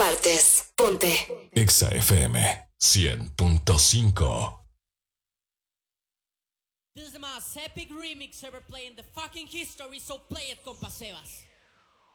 partes. Ponte Exa FM 100.5. This is the most epic remix ever played in the fucking history, so play it, compa Sebas.